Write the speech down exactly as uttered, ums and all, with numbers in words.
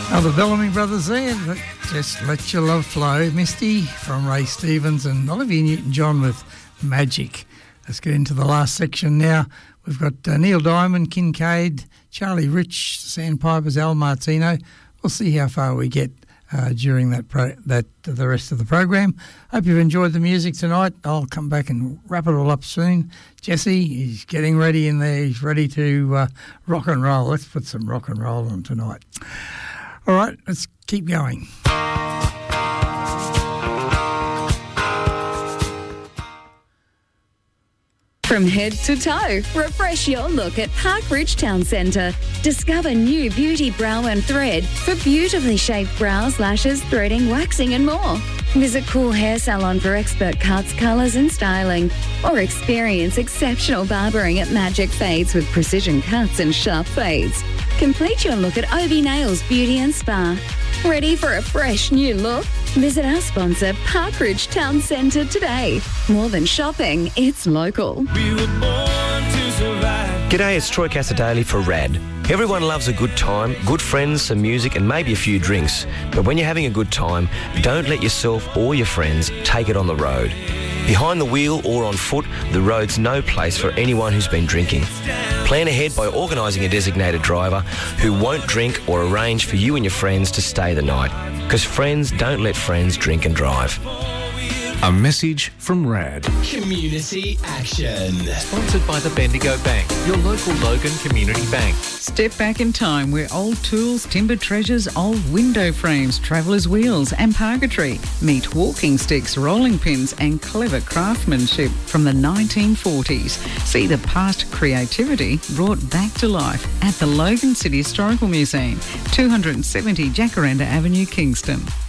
Now the Bellamy Brothers there, Just Let Your Love Flow. Misty from Ray Stevens and Olivia Newton-John with Magic. Let's get into the last section now. We've got uh, Neil Diamond, Kincaid, Charlie Rich, Sandpipers, Al Martino. We'll see how far we get uh, during that pro- that uh, the rest of the program. Hope you've enjoyed the music tonight. I'll come back and wrap it all up soon. Jesse, he's getting ready in there. He's ready to uh, rock and roll. Let's put some rock and roll on tonight. All right, let's keep going. From head to toe, refresh your look at Park Ridge Town Centre. Discover new beauty brow and thread for beautifully shaped brows, lashes, threading, waxing and more. Visit Cool Hair Salon for expert cuts, colours and styling. Or experience exceptional barbering at Magic Fades with precision cuts and sharp fades. Complete your look at Obi Nails Beauty and Spa. Ready for a fresh new look? Visit our sponsor, Park Ridge Town Centre today. More than shopping, it's local. We were born to survive. G'day, it's Troy Casadale for RAD. Everyone loves a good time, good friends, some music and maybe a few drinks. But when you're having a good time, don't let yourself or your friends take it on the road. Behind the wheel or on foot, the road's no place for anyone who's been drinking. Plan ahead by organising a designated driver who won't drink or arrange for you and your friends to stay the night. Because friends don't let friends drink and drive. A message from RAD. Community action. Sponsored by the Bendigo Bank, your local Logan Community Bank. Step back in time where old tools, timber treasures, old window frames, travellers' wheels and purgatory meet walking sticks, rolling pins and clever craftsmanship from the nineteen forties. See the past creativity brought back to life at the Logan City Historical Museum, two seventy Jacaranda Avenue, Kingston.